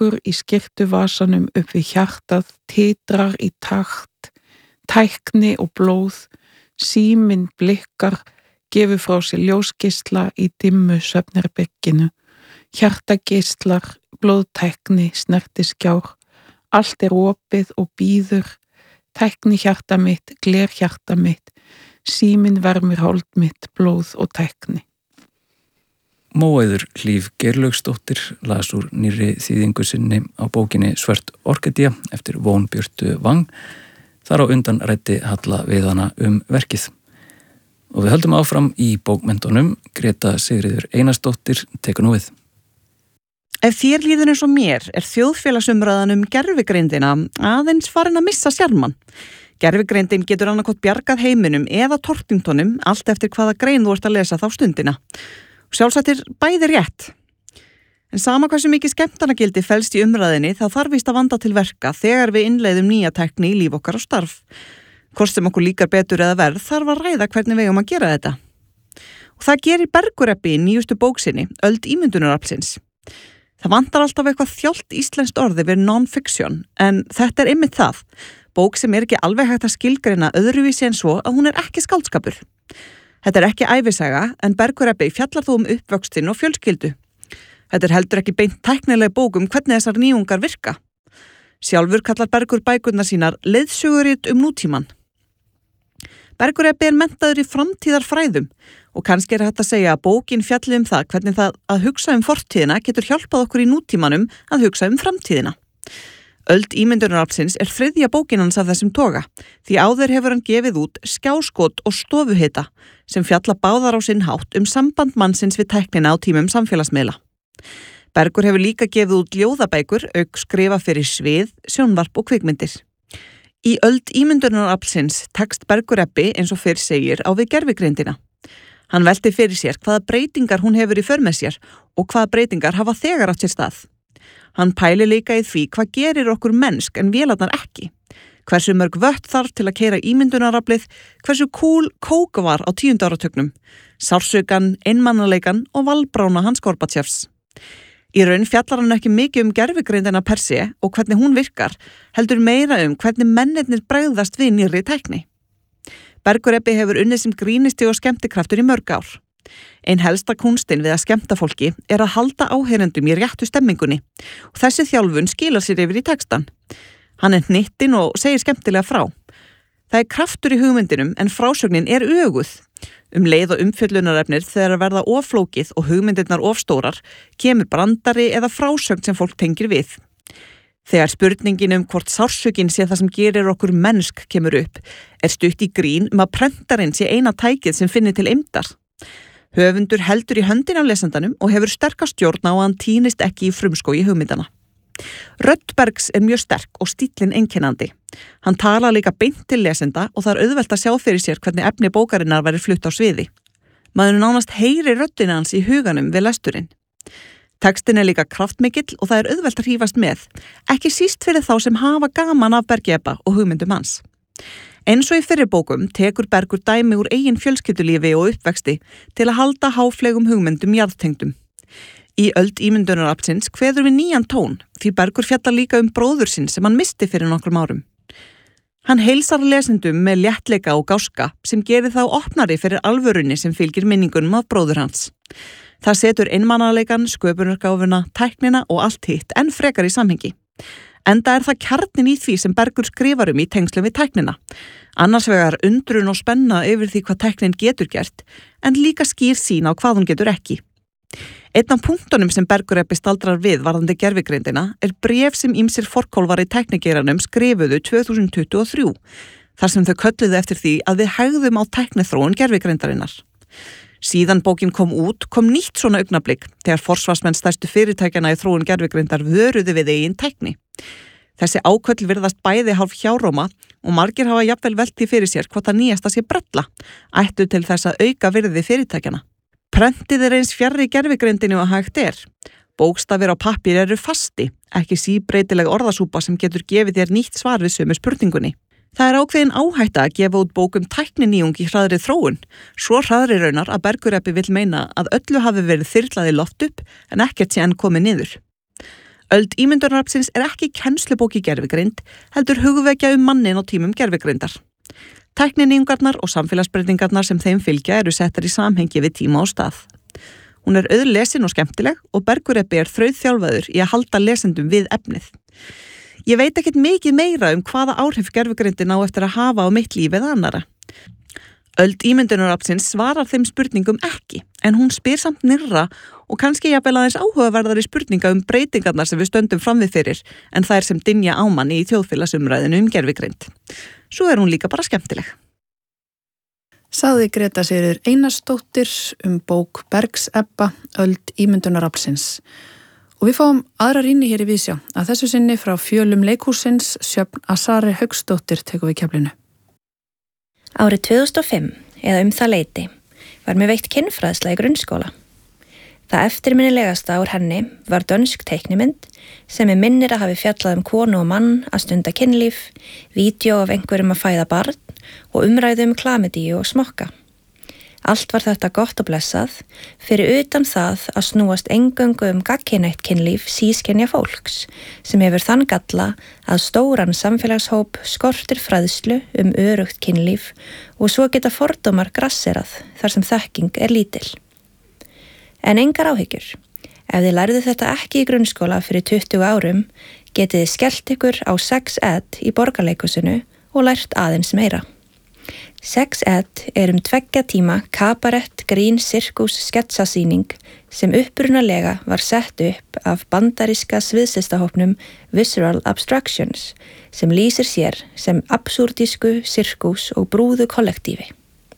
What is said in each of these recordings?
Bleikur í skyrtuvasanum upp við hjartað titrar í takt, tækni og blóð, síminn blikkar, gefur frá sér ljósgeisla í dimmu svefnherberginu, hjartageislar, blóðtækni, snertiskjár, allt opið og bíður, tækni hjarta mitt, gler hjarta mitt, síminn vermir hold mitt, blóð og tækni. Móeiður Hlíf Geirlaugsdóttir las úr nýrri þýðingu sinni á bókinni Svört orkídea eftir Von Björtu Vang. Þar á undan ræddi Halla við hana verkið. Og við höldum áfram í bókmenntunum. Greta Sigríður Einarsdóttir tekur nú við. Ef þér líður eins og mér þjóðfélagsumræðan gervigreindina aðeins farin að missa sjarmann. Gervigreindin getur annaðhvort bjargað heiminum eða tortímtónum, allt eftir hvaða grein þú ert að lesa þá stundina. Sjálfsagt bæði rétt. En sama hversu mikið skemmtanagildi felst í umræðinni þá þarf víst að vanda til verka þegar við innleiðum nýja tækni í líf okkar og starf. Hvort sem okkur líkar betur eða verð þarf að ræða hvernig við eigum að gera þetta. Og það gerir Bergur-Ebbi í nýjustu bók sinni, Öld ímyndunaraflsins. Það vantar alltaf eitthvað þjált íslenskt orði við non-fiction, en þetta einmitt það. Bók sem ekki alveg hægt að skilgreina öðruvísi en svo að hún ekki skáldskapur. Þetta ekki ævisaga, en Bergur-Ebbi fjallar þó uppvöxtin og fjölskyldu. Þetta heldur ekki beint tæknileg bók hvernig þessar nýjungar virka. Sjálfur kallar Bergur bækurnar sínar leiðsögurit nútímann. Bergur-Ebbi menntaður í framtíðarfræðum og kannski hægt að segja að bókin fjalli það hvernig það að hugsa fortíðina getur hjálpað okkur í nútímanum að hugsa framtíðina. Öld ímyndunaraflsins þriðja bókin hans af þessum toga, því áður hefur hann gefið út Skjáskot og stofuhita sem fjalla báðar á sinn hátt samband mannsins við tæknina á tímum samfélagsmiðla. Bergur hefur líka gefið út ljóðabækur auk skrifa fyrir svið, sjónvarp og kvikmyndir. Í Öld ímyndunaraflsins tekst Bergur-Ebbi eins og fyrr segir á við gervigreindina. Hann velti fyrir sér hvaða breytingar hún hefur í för með sér og hvaða breytingar hafa þegar átt sér stað. Hann pæli líka í því hvað gerir okkur mennsk en vélarnar ekki. Hversu mörg vött þarf til að keyra ímyndunaraflið, hversu cool kók var á 10. áratugnum, sársaukan, einmannaleikan og valbrána hans Gorbatsjovs. Í raun fjallar hann ekki mikið gervigreindina per se og hvernig hún virkar, heldur meira hvernig mennirnir bregðast við nýrri tækni. Bergur-Ebbi hefur unnið sem grínisti og skemmtikraftur í mörg ár. Ein helsta kúnstin við að skemmta fólki að halda áheyrendum í réttu stemmingunni og þessi þjálfun skilar sér yfir í textan. Hann hnyttinn og segir skemmtilega frá. Það kraftur í hugmyndinum en frásögnin öguð. Leið og umfjöllunarefnir þegar verða of flókið og hugmyndirnar of stórar, kemur brandari eða frásögn sem fólk tengir við. Þegar spurningin hvort sársökin sé það sem gerir okkur mennsk kemur upp, stutt í grín að prentarinn sé eina tækið sem finni til eymdar. Höfundur heldur í höndin á lesandanum og hefur sterka stjórn á að hann týnist ekki í frumskógi hugmyndana. Rödd Bergs mjög sterk og stíllinn einkennandi. Hann talar líka beint til lesenda og það auðvelt að sjá fyrir sér hvernig efni bókarinnar verður flutt á sviði. Maður nánast heyri röddina hans í huganum við lesturinn. Textin líka kraftmikill og það auðvelt að hrífast með, ekki síst fyrir þá sem hafa gaman af Bergi-Ebba og hugmyndum hans. Eins og í fyrri bókum tekur Bergur dæmi úr eigin fjölskyldulífi og uppvexti til að halda háflegum hugmyndum jarðtengdum. Í Öld ímyndunaraflsins kveður við nýjan tón, því Bergur fjallar líka bróður sinn sem hann misti fyrir nokkrum árum. Hann heilsar lesendum með léttleika og gáska sem gerir þá opnari fyrir alvörunni sem fylgir minningunum af bróður hans. Það setur einmannaleikan, sköpunargáfuna, tæknina og allt hitt enn frekar í samhengi. Enda það kjarnin í því sem Bergur skrifar í tengslum við tæknina. Annars vegar undrun og spenna yfir því hvað tæknin getur gert, en líka skýr sýn á hvað hún getur ekki. Einn af punktunum sem Bergur-Ebbi staldrar við varðandi gervigreindina bréf sem ýmsir forkólfar í tæknigeiranum skrifuðu 2023, þar sem þau kölluðu eftir því að við hægðum á tækniþróun gervigreindarinnar. Síðan bókin kom út, kom nýtt svona augnablik þegar forsvarsmenn stærstu fyrirtækjana í þróun gervigreindar vöruðu við eigin tækni. Þessi áköll virðast bæði hálf hjáróma og margir hafa jafnvel velt því fyrir sér hvort það nýjasta sé brella, ættu til þess að auka virði fyrirtækjana. Prentið eins fjarri gervigreindinu og hægt Bókstafir á pappír fasti, ekki síbreytileg orðasúpa sem getur gefið þér nýtt svar við sömu spurningunni. Það ákveðin áhætta að gefa út bókum tækninýjung í hraðri þróun, svo hraðri raunar að Bergur-Ebbi vill meina að öllu hafi verið þyrlað í loft upp en ekkert sé enn komið niður. Öld ímyndunaraflsins ekki kennslubók í gervigreind, heldur hugvekja mannin á tímum gervigreindar. Tækninýjungarnar og samfélagsbreytingarnar sem þeim fylgja eru settar í samhengi við tíma og stað. Hún auðlesin og skemmtileg og Bergur Ebbi þrautþjálfaður í að halda lesendum við efnið. Ég veit ekkert mikið meira hvaða áhrif gervigreindin á eftir að hafa á mitt líf eða annara. Öld ímyndunaraflsins svarar þeim spurningum ekki, en hún spyr samt nýrra og kannski jafnvel aðeins áhugaverðari spurninga breytingarnar sem við stöndum framvið fyrir en þær sem dynja á manni í þjóðfélagsumræðinu gervigreind. Svo hún líka bara skemmtileg. Sagði Greta Sigríður Einarsdóttir bók Bergs Ebba, Öld ímyndunaraflsins. Og við fáum aðra rýni hér í vísjá, að þessu sinni frá fjölum leikhúsins, Sjöfn Asari Hauksdóttir tekur við keflinu. Árið 2005, eða það leyti, var mér veitt kynfræðsla í grunnskóla. Það eftirminnilegasta úr henni var dönsk teiknimynd sem minnir að hafi fjallað konu og mann að stunda kynlíf, vídeó af einhverjum að fæða barn og umræðu klamydíu og smokka. Allt var þetta gott og blessað, fyrir utan það að snúast eingöngu gagnkynhneigt kynlíf sískynja fólks, sem hefur þann galla að stóran samfélagshóp skortir fræðslu örugt kynlíf og svo geta fordómar grasserað þar sem þekking lítil. En engar áhyggjur. Ef þið lærðu þetta ekki í grunnskóla fyrir 20 árum, getið þið skellt ykkur á Sex Ed í Borgarleikhúsinu og lært aðeins meira. Sex Ed 2 tíma kabarett, grín, sirkus, sketsasýning sem upprunalega var sett upp af bandaríska sviðslistahópnum Visceral Abstractions sem lýsir sér sem absúrdísku, sirkus og brúðu kollektífi.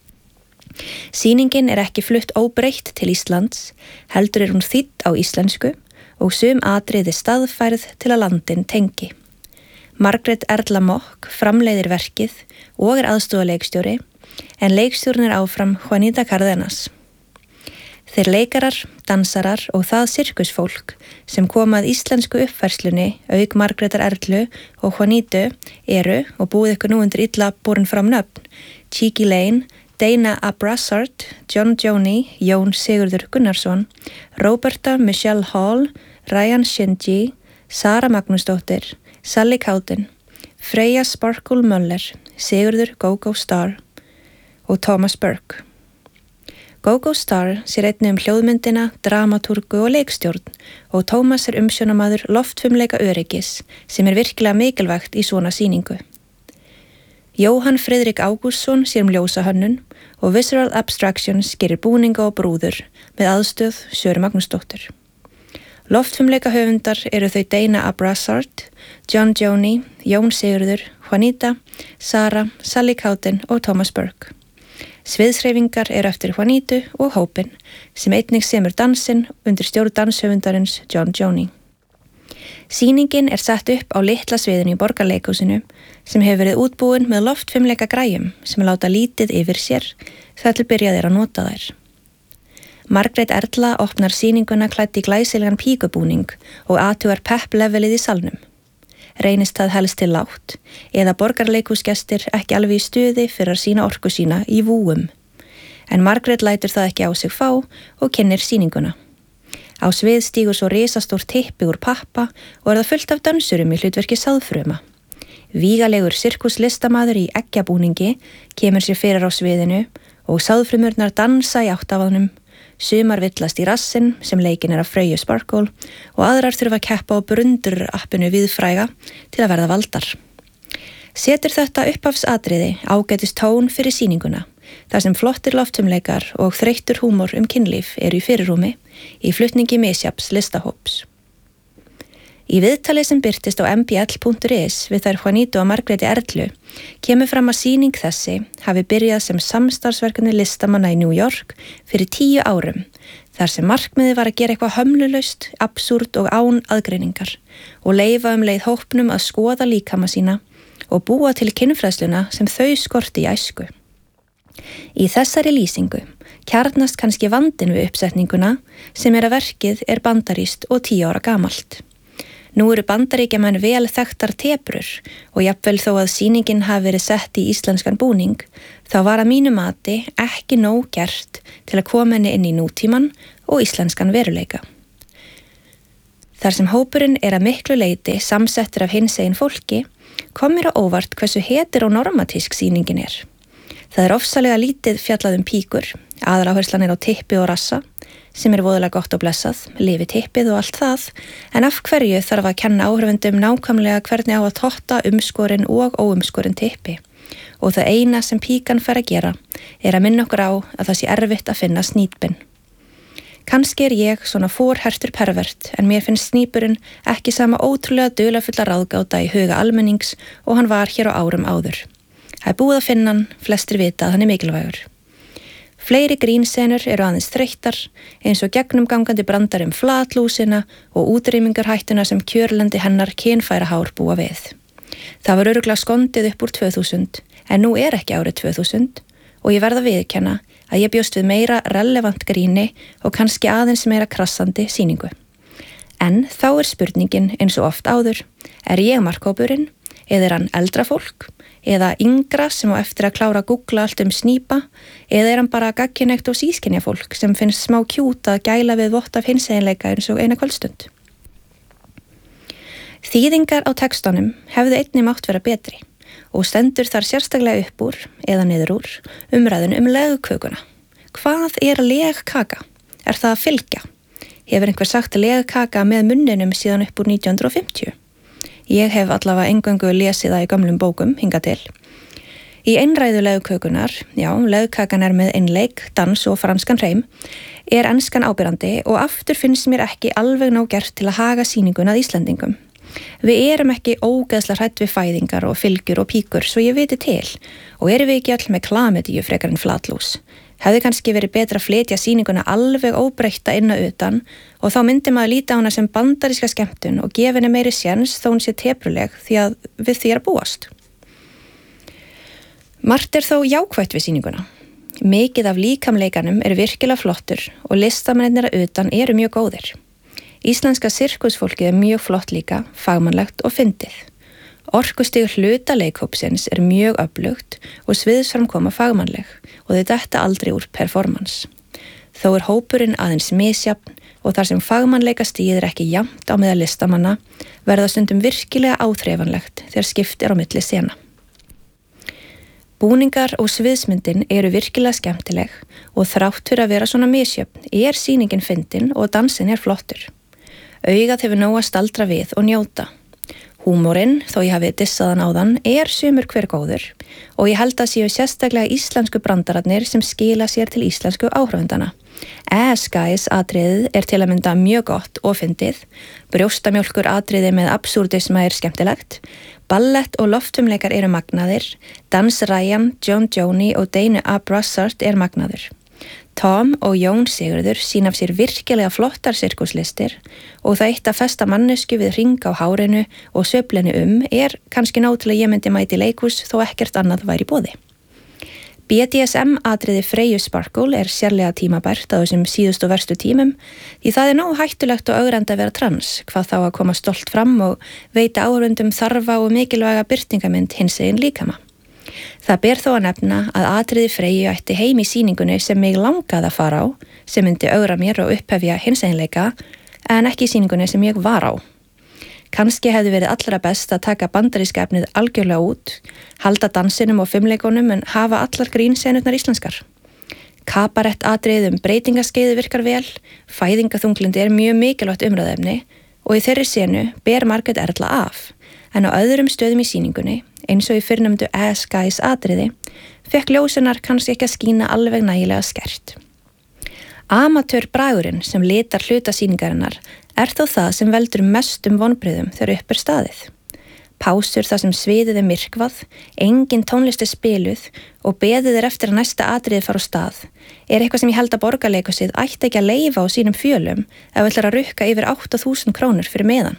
Sýningin ekki flutt óbreytt til Íslands, heldur hún þýdd á íslensku og sum atriði staðfærð til að landin tengi. Margrét Erla Mokk framleiðir verkið og aðstofaleikstjóri, en leikstjórinn áfram Juanita Cardenas. Þeir leikarar, dansarar og það sirkusfólk sem koma að íslensku uppfærslunni auk Margrétar Erlu og Juanitu og búið ykkur nú undir illa borin fram nöfn, Cheeky Lane, Dana Abrassard, John Joni, Jón Sigurður Gunnarsson, Roberta Michelle Hall, Ryan Shinji, Sara Magnúsdóttir, Sally Cowden, Freyja Sparkle Möller, Sigurður Go-Go Star og Thomas Burke. Go-Go Star sér einnig hljóðmyndina, dramatúrgu og leikstjórn og Thomas umsjónamaður loftfimleika öryggis sem virkilega mikilvægt í svona sýningu. Jóhann Friðrik Ágústsson sér ljósahönnun og Visceral Abstractions gerir búninga og brúður með aðstöð Söru Magnúsdóttur. Loftfimleika höfundar þau Dana Abrassard, John Joni, Jón Sigurður, Juanita, Sara, Sally Cowden og Thomas Burke. Sviðshreyfingar eftir Juanitu og hópin sem einnig semur dansinn undir stjórn danshöfundarins John Joni. Sýningin sett upp á litla sviðinu í Borgarleikhúsinu sem hefur verið útbúin með loftfimleika græjum sem láta lítið yfir sér þar til byrjað að nota þær. Margrét Erla opnar sýninguna klædd í glæsilegan píkubúning og athugar pepp-levelið í salnum. Reynist það helst til lágt eða borgarleikhúsgestir ekki alveg í stuði fyrir að sýna orku sína í vúum. En Margrét lætur það ekki á sig fá og kynnir sýninguna. Á svið stígur svo risastór tippi úr pappa og það fullt af dansurum í hlutverki sáðfruma. Vígalegur sirkuslistamaður í eggjabúningi kemur sér fyrir á sviðinu og sáðfrumurnar dansa í áttafanum. Sumar villast í rassinn sem leikin af Freyju Sparkle og aðrar þurfa að keppa á brundur-appinu viðfræga til að verða valdar. Setur þetta upphafsatriði ágætis tón fyrir sýninguna, þar sem flottir loftumleikar og þreyttur húmor kynlíf í fyrirrúmi í flutningi misjafns listahóps. Í viðtali sem birtist á mbl.is við þær Juanitu og Margréti Erlu kemur fram að sýning þessi hafi byrjað sem samstarfsverkefni listamanna í New York fyrir 10 árum, þar sem markmiðið var að gera eitthvað hömlulaust, absúrt og án aðgreiningar og leyfa leið hópnum að skoða líkama sína og búa til kynfræðsluna sem þau skorti í æsku. Í þessari lýsingu kjarnast kannski vandinn við uppsetninguna sem að verkið bandarískt og 10 ára gamalt. Nú Bandaríkjamenn vel þekktar tebrur og jafnvel þó að sýningin hafi verið sett í íslenskan búning, þá var að mínu mati ekki nóg gert til að koma henni inn í nútíman og íslenskan veruleika. Þar sem hópurinn að miklu leyti samsettur af hinsegin fólki, kom mér á óvart hversu heteronormatísk sýningin Það ofsalega lítið fjallað píkur, aðaláherslan á tippi og rassa, sem voðalega gott og blessað, lifi tippið og allt það, en af hverju þarf að kenna áhorfendum nákvæmlega hvernig á að totta umskorin og óumskorin tippi. Og það eina sem píkan fær að gera að minna okkur á að það sé erfitt að finna snýtbinn. Kannski ég svona forhertur pervert, en mér finnst snýpurinn ekki sama ótrúlega dularfulla ráðgáta í huga almennings og hann var hér á árum áður. Það búið að finna hann, flestir vita að hann mikilvægur. Fleiri grínsenur aðeins þreyttar, eins og gegnumgangandi brandar flatlúsina og útrýmingarhættuna sem kjörlendi hennar kynfærahár búa við. Það var örugglega skondið upp úr 2000, en nú ekki árið 2000 og ég verð að viðurkenna að ég bjóst við meira relevant gríni og kannski aðeins meira krassandi sýningu. En þá spurningin eins og oft áður, ég markhópurinn, eða hann eldra fólk, eða yngra sem á eftir að klára að googla allt snýpa, eða hann bara gagginægt og sískinja fólk sem finnst smá kjút að gæla við vott af hinseginleika eins og eina kvöldstund. Þýðingar á textunum hefðu einnig mátt vera betri og stendur þar sérstaklega upp úr, eða niður úr, umræðun legkökuna. Hvað legkaka? Það að fylgja? Hefur einhver sagt legkaka með munninum síðan upp úr 1950? Ég hef allavega eingöngu lesið það í gömlum bókum hingað til. Í einræðu legkökunar, legkakan með einleik, dans og franskan hreim, enskan ábyrrandi og aftur finnst mér ekki alveg nóg gert til að haga sýninguna að Íslendingum. Við ekki ógeðslega hrædd við fæðingar og fylgjur og píkur svo ég viti til og við ekki öll með klamydíu frekar en flatlús. Hefði kannski verið betra að flytja sýninguna alveg óbreytta inn að utan og þá myndi maður líta á hana sem bandaríska skemmtun og gefa henni meiri séns þó hún sé tepruleg því að við því að búast. Margt þó jákvætt við sýninguna. Mikið af líkamleikanum virkilega flottur og listamennirnir að utan mjög góðir. Íslenska sirkusfólkið mjög flott líka, fagmannlegt og fyndið. Orkustig hluta leikhópsins mjög öflugt og sviðsframkoma fagmannleg og þau detta aldrei úr performance. Þó hópurinn aðeins misjafn og þar sem fagmannleika stigið ekki jafnt á meðal listamanna verða stundum virkilega áþreifanlegt þegar skipt á milli sena. Búningar og sviðsmyndin virkilega skemmtileg og þrátt fyrir að vera svona misjöfn sýningin fyndin og dansin flottur. Augað hefur nóg að staldra við og njóta. Húmorinn, þó ég hafi dissaðan áðan, sumur hver góður og ég held að séu sérstaklega íslensku brandararnir sem skila sér til íslensku áhrifendana. Guys atriðið til að mynda mjög gott og fyndið, brjóstamjólkur atriðið með absúrdisma skemmtilegt, ballett og loftumleikar magnaðir, dans Ryan, John Joni og Dana A. Brassard magnaður. Tom og Jón Sigurður sýna af sér virkilega flottar sirkuslistir og það að festa mannesku við hring á hárinu og sveiflinu kannski nóg til að ég myndi mæti leikhús þó ekkert annað væri í boði. BDSM atriði Freyju Sparkle sérlega tímabært á þessum síðustu og verstu tímum því það nóg hættulegt og ögrandi að vera trans, hvað þá að koma stolt fram og veita áhorfendum þarfa og mikilvæga birtingamynd hinsegin líkama. Það ber þó að nefna að atriði Freyju ætti heim í sýningunni sem mig langaði að fara á, sem myndi ögra mér og upphefja hinseginleika, en ekki í sýningunni sem ég var á. Kannski hefði verið allra best að taka bandaríska efnið algjörlega út, halda dansinum og fimleikunum en hafa allar grínsenurnar íslenskar. Kabarett atriðið breytingaskeiði virkar vel, fæðingaþunglindi mjög mikilvægt umræðefni og í þeirri senu ber Margrét Erla af, en á öðrum stöðum í sýningunni, eins og í fyrrnefndu Guys atriði, fekk ljósunar kannski ekki að skína alveg nægilega skert. Amatörbragurinn sem litar hluta sýningarinnar þó það sem veldur mestum vonbrigðum þegar upp staðið. Pásur þar sem sviðið myrkvað, engin tónlist spiluð og beðið eftir að næsta atriði fara á stað eitthvað sem ég held að Borgarleikhúsið ætti ekki að leyfa á sínum fjölum ef ætlar að rukka yfir 8.000 krónur fyrir meðan.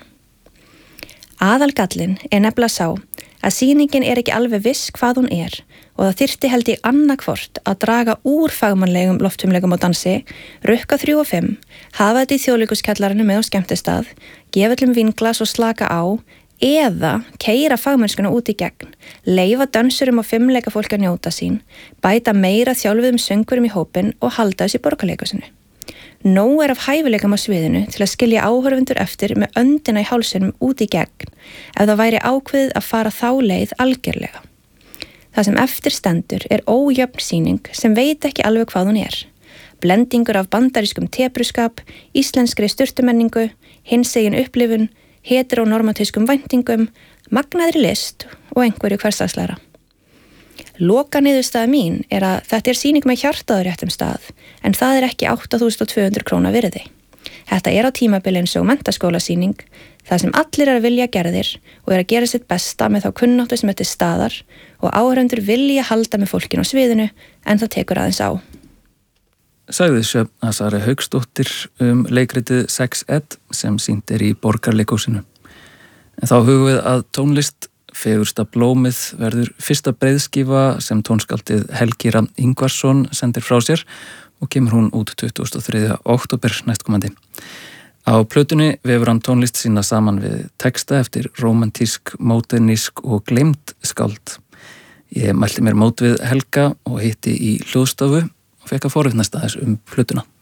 Aðalgallinn nefnilega sá að sýningin ekki alveg viss hvað hún og það þyrfti held ég annarkvort að draga úr fagmannlegum loftumlegum og dansi, rukka 3 og 5, hafa þetta í Þjóðleikhúskjallarinu með á skemmtistað, gefa öllum vínglas og slaka á, eða keyra fagmennskuna út í gegn, leyfa dansurum og fimleika fólk að njóta sín, bæta meira þjálfuðum söngurum í hópinn og halda þessi Borgarleikhúsinu. Nóg af hæfileikum á sviðinu til að skilja áhorfendur eftir með öndina í hálsinum út í gegn ef það væri ákveðið að fara þá leið algjörlega. Það sem eftir stendur ójöfn sýning sem veit ekki alveg hvað hún Blendingur af bandarískum tepruskap, íslenskri sturtumenningu, hinsegin upplifun, heteronormatískum væntingum, magnaðri list og einhverju hversdagslegra. Lokaniðurstaða mín að þetta sýning með hjartaður réttum stað, en það ekki 8.200 króna virði. Þetta á tímabili eins og menntaskólasýning, það sem allir að vilja gerðir og að gera sitt besta með þá kunnáttu sem þetta staðar og áhorfendur vilja halda með fólkinu á sviðinu en það tekur aðeins á. Sagði Sjöfn Asare Hauksdóttir leikritið Sex Ed sem sýnt í Borgarleikhúsinu. En þá hugum við að tónlist Fegursta blómið verður fyrsta breiðskífa sem tónskaldið Helgi Rafn Ingvarsson sendir frá sér og kemur hún út 23. október næstkomandi. Á plötunni vefur hann tónlist sína saman við texta eftir rómantísk, módernísk og gleymd skáld. Ég mælti mér mót við Helga og hitti í hljóðstofu og fekk að forvitnast aðeins plötuna.